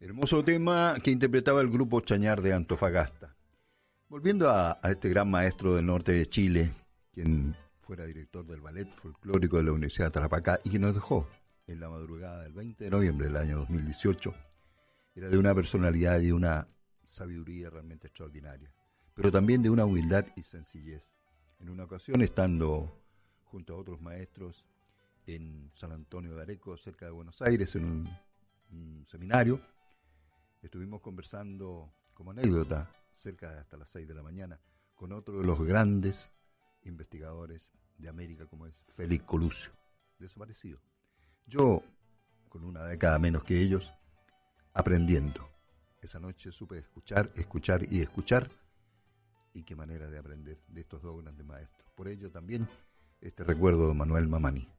Hermoso tema que interpretaba el grupo Chañar de Antofagasta. Volviendo a este gran maestro del norte de Chile, quien fuera director del Ballet Folclórico de la Universidad de Tarapacá y que nos dejó en la madrugada del 20 de noviembre del año 2018, era de una personalidad y de una sabiduría realmente extraordinaria, pero también de una humildad y sencillez. En una ocasión, estando junto a otros maestros en San Antonio de Areco, cerca de Buenos Aires, en un seminario, estuvimos conversando como anécdota, cerca de hasta las 6 de la mañana, con otro de los grandes investigadores de América, como es Félix Coluccio, desaparecido. Yo, con una década menos que ellos, aprendiendo. Esa noche supe escuchar y escuchar, y qué manera de aprender de estos dos grandes maestros. Por ello también este recuerdo de Manuel Mamani.